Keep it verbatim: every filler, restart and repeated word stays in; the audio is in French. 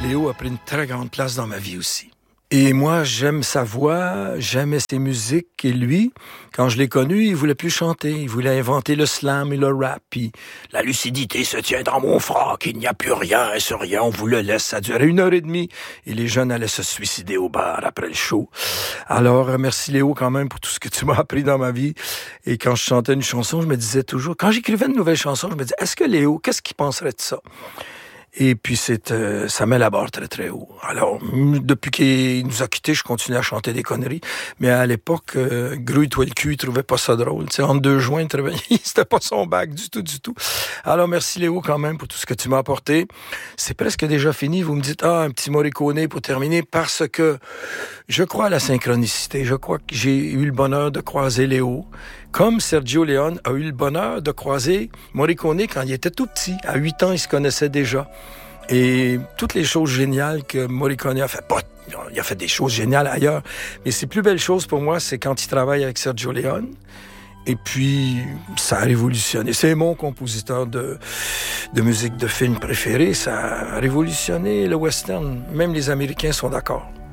Léo a pris une très grande place dans ma vie aussi. Et moi, j'aime sa voix, j'aimais ses musiques. Et lui, quand je l'ai connu, il voulait plus chanter. Il voulait inventer le slam et le rap. Puis la lucidité se tient dans mon froc. Il n'y a plus rien et sur rien. On vous le laisse. Ça durait une heure et demie. Et les jeunes allaient se suicider au bar après le show. Alors, merci Léo quand même pour tout ce que tu m'as appris dans ma vie. Et quand je chantais une chanson, je me disais toujours... Quand j'écrivais une nouvelle chanson, je me disais, est-ce que Léo, qu'est-ce qu'il penserait de ça? Et puis, c'est, euh, ça met la barre très, très haut. Alors, depuis qu'il nous a quittés, je continue à chanter des conneries. Mais à l'époque, euh, grouille-toi le cul, il trouvait pas ça drôle. Tu sais, entre deux joints, c'était pas son bac du tout, du tout. Alors, merci Léo quand même pour tout ce que tu m'as apporté. C'est presque déjà fini. Vous me dites, ah, un petit Morricone pour terminer, parce que je crois à la synchronicité. Je crois que j'ai eu le bonheur de croiser Léo. Comme Sergio Leone a eu le bonheur de croiser Morricone quand il était tout petit. À huit ans, il se connaissait déjà. Et toutes les choses géniales que Morricone a fait, pas, il a fait des choses géniales ailleurs, mais ses plus belles choses pour moi, c'est quand il travaille avec Sergio Leone. Et puis, ça a révolutionné. C'est mon compositeur de, de musique de film préféré. Ça a révolutionné le western. Même les Américains sont d'accord.